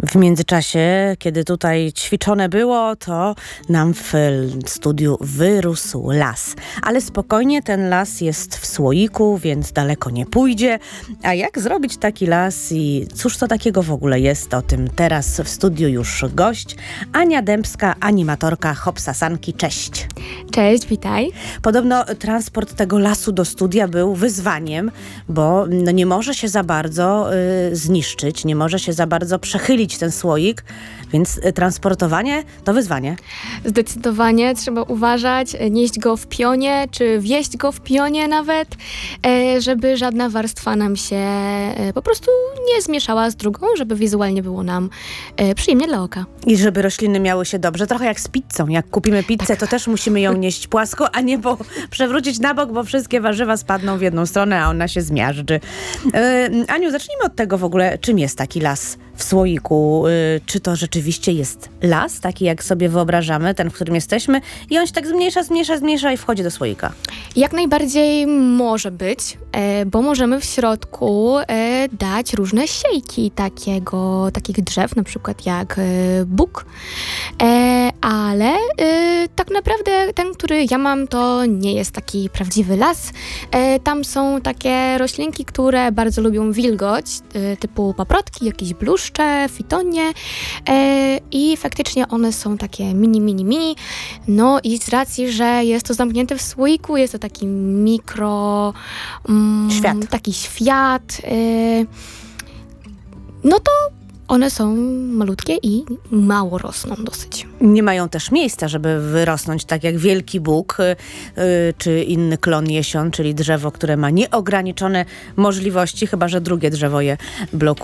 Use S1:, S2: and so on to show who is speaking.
S1: W międzyczasie, kiedy tutaj ćwiczone było, to nam w studiu wyrósł las. Ale spokojnie, ten las jest w słoiku, więc daleko nie pójdzie. A jak zrobić taki las i cóż to takiego w ogóle jest? O tym teraz w studiu już gość. Ania Dębska, animatorka Hopsasanki. Cześć.
S2: Cześć, witaj.
S1: Podobno transport tego lasu do studia był wyzwaniem, bo nie może się za bardzo zniszczyć, nie może się za bardzo przechylić ten słoik, więc transportowanie to wyzwanie.
S2: Zdecydowanie trzeba uważać, nieść go w pionie, czy wieść go w pionie nawet, żeby żadna warstwa nam się po prostu nie zmieszała z drugą, żeby wizualnie było nam przyjemnie dla oka.
S1: I żeby rośliny miały się dobrze. Trochę jak z pizzą. Jak kupimy pizzę,
S2: Tak.
S1: to też musimy ją nieść płasko, a nie przewrócić na bok, bo wszystkie warzywa spadną w jedną stronę, a ona się zmiażdży. Aniu, zacznijmy od tego w ogóle, czym jest taki las w słoiku. Czy to rzeczywiście jest las, taki jak sobie wyobrażamy, ten, w którym jesteśmy, i on się tak zmniejsza i wchodzi do słoika?
S2: Jak najbardziej może być, bo możemy w środku dać różne siejki takich drzew, na przykład jak buk, ale tak naprawdę ten, który ja mam, to nie jest taki prawdziwy las. Tam są takie roślinki, które bardzo lubią wilgoć, typu paprotki, jakieś bluszcze, fitonie, i faktycznie one są takie mini. No i z racji, że jest to zamknięte w słoiku, jest to taki
S1: Świat.
S2: Taki świat, no to one są malutkie i mało rosną dosyć.
S1: Nie mają też miejsca, żeby wyrosnąć, tak jak wielki bóg czy inny klon jesion, czyli drzewo, które ma nieograniczone możliwości, chyba że drugie drzewo je blokuje.